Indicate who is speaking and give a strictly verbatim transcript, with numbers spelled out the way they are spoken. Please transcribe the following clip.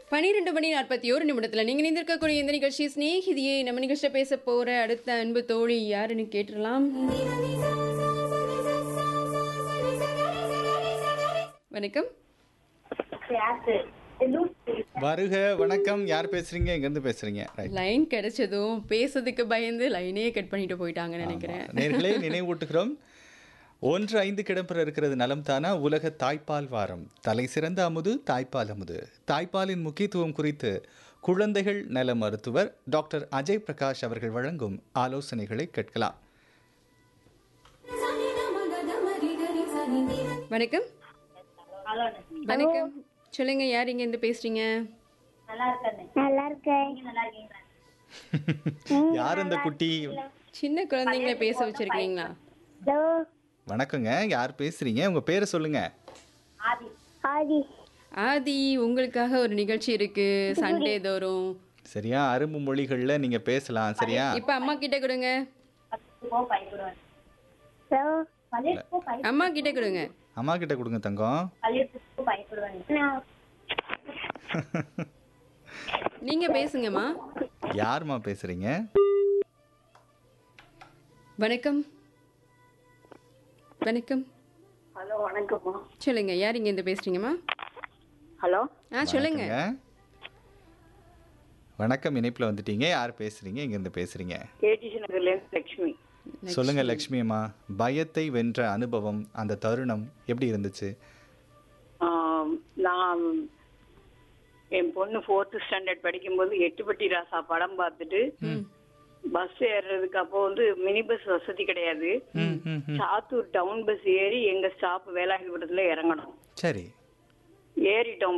Speaker 1: பன்னிரண்டு மணி நாற்பத்தி ஒரு நிமிடத்தில் நீங்கள் இணைந்திருக்கக்கூடிய இந்த நிகழ்ச்சி ஸ்நேகிதியை நம்ம நிகழ்ச்சியில் பேச போகிற அடுத்த அன்பு தோழி யாருன்னு கேட்டுடலாம். வணக்கம்.
Speaker 2: வருக வணக்கம். யார் பேசுறீங்க? எங்கேருந்து பேசுறீங்க?
Speaker 1: லைன் கிடைச்சதும் பேசுறதுக்கு பயந்து லைனே கட் பண்ணிட்டு போயிட்டாங்கன்னு நினைக்கிறேன்.
Speaker 2: நேர்களே நினைவூட்டுகிறோம், ஒன்று ஐந்து கிடம்பெற இருக்கிறது நலம் தானா உலக தாய்ப்பால் வாரம். தலை சிறந்த அமுது தாய்ப்பால் அமுது. தாய்ப்பாலின் முக்கியத்துவம் குறித்து குழந்தைகள் நல மருத்துவர் டாக்டர் அஜய் பிரகாஷ் அவர்கள் வழங்கும் ஆலோசனைகளை கேட்கலாம்.
Speaker 1: வணக்கம். வணக்கம், சொல்லுங்க, யார் இங்க இருந்து பேசுறீங்க?
Speaker 2: யார் அந்த குட்டி?
Speaker 1: சின்ன குழந்தைங்களை பேச வச்சிருக்கீங்களா?
Speaker 2: வணக்கங்க, யார் பேசுறீங்க? உங்க பேரை சொல்லுங்க.
Speaker 3: ஆதி.
Speaker 1: ஆதி, உங்களுக்காக ஒரு நிகழ்ச்சி இருக்கு சண்டே தோறும்.
Speaker 2: சரியா? அரும்பு மொழிகள்ல நீங்க பேசலாம். சரியா?
Speaker 1: இப்ப அம்மா கிட்ட கொடுங்க. அம்மா கிட்ட கொடுங்க.
Speaker 2: அம்மா கிட்ட கொடுங்க தங்கம்.
Speaker 1: நீங்க பேசுங்கம்மா.
Speaker 2: யாருமா பேசுறீங்க?
Speaker 1: வணக்கம். வணக்கம்.
Speaker 3: ஹலோ, வணக்கம்மா.
Speaker 1: சொல்லுங்க, யார் இங்க இருந்து பேசுறீங்கம்மா?
Speaker 3: ஹலோ.
Speaker 1: ஆ சொல்லுங்க.
Speaker 2: வணக்கம், இணைப்புல வந்துட்டீங்க. யார் பேசுறீங்க? எங்க இருந்து பேசுறீங்க?
Speaker 3: கேடிசி நகர்ல இருந்து லட்சுமி.
Speaker 2: சொல்லுங்க லட்சுமி அம்மா, பயத்தை வென்ற அனுபவம், அந்த தருணம் எப்படி இருந்துச்சு?
Speaker 3: நான் என் பொண்ணு ஃபோர்த்து ஸ்டாண்டர்ட் படிக்கும்போது எட்டுப்பட்டி ராசா படம் பார்த்துட்டு பஸ் ஏறுறதுக்கு அப்போ வந்து மினி பஸ் வசதி கிடையாது. சாத்தூர் டவுன் பஸ் ஏறி எங்க ஸ்டாப் வேலாயுதபுரத்துல இறங்கணும்.
Speaker 2: சரி.
Speaker 3: ஏறிட்டோம்.